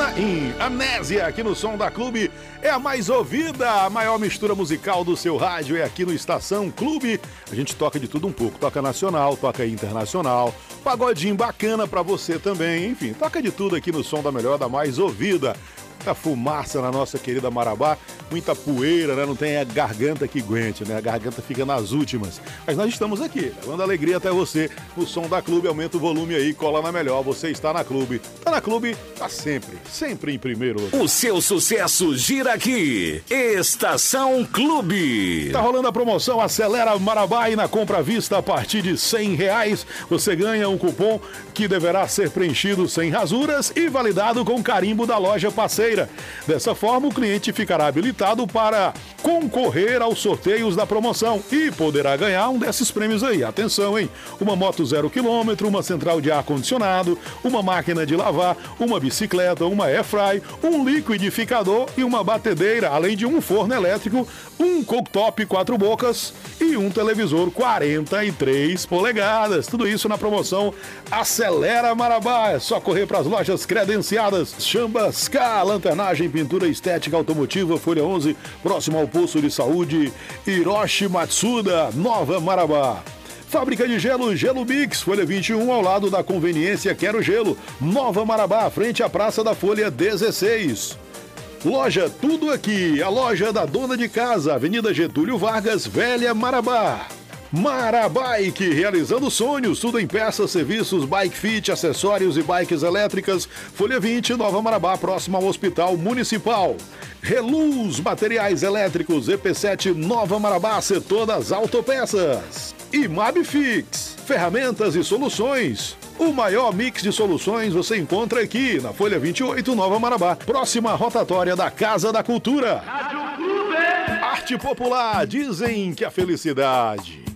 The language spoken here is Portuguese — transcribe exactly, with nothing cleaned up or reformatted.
Naim, Amnésia, aqui no Som da Clube. É a mais ouvida, a maior mistura musical do seu rádio é aqui no Estação Clube. A gente toca de tudo um pouco, toca nacional, toca internacional, pagodinho bacana pra você também, enfim, toca de tudo aqui no Som da Melhor, da mais ouvida. Muita fumaça na nossa querida Marabá, muita poeira, né? Não tem a garganta que aguente, né? A garganta fica nas últimas. Mas nós estamos aqui, levando alegria até você no Som da Clube. Aumenta o volume aí, cola na melhor. Você está na Clube. Tá na Clube, tá sempre, sempre em primeiro lugar. O seu sucesso gira aqui. Estação Clube. Tá rolando a promoção Acelera Marabá e na compra à vista a partir de cem reais você ganha um cupom que deverá ser preenchido sem rasuras e validado com carimbo da loja parceira. Dessa forma, o cliente ficará habilitado para concorrer aos sorteios da promoção e poderá ganhar um desses prêmios aí. Atenção, hein? Uma moto zero quilômetro, uma central de ar-condicionado, uma máquina de lavar, uma bicicleta, uma airfry, um liquidificador e uma batedeira, além de um forno elétrico, um cooktop quatro bocas e um televisor quarenta e três polegadas. Tudo isso na promoção Acelera Marabá. É só correr para as lojas credenciadas Chambas K, Lanternagem, Pintura Estética Automotiva, Folha onze, próximo ao Poço de Saúde, Hiroshi Matsuda, Nova Marabá. Fábrica de gelo, Gelo Mix, Folha vinte e um, ao lado da Conveniência Quero Gelo, Nova Marabá, frente à Praça da Folha dezesseis. Loja Tudo Aqui, a loja da dona de casa, Avenida Getúlio Vargas, Velha Marabá. Marabike, realizando sonhos, tudo em peças, serviços, bike fit, acessórios e bikes elétricas. Folha vinte, Nova Marabá, próximo ao Hospital Municipal. Reluz, materiais elétricos, E P sete, Nova Marabá, setor das autopeças. E Mabfix, ferramentas e soluções. O maior mix de soluções você encontra aqui na Folha vinte e oito, Nova Marabá, próxima à rotatória da Casa da Cultura. Rádio Clube. Arte popular, dizem que a felicidade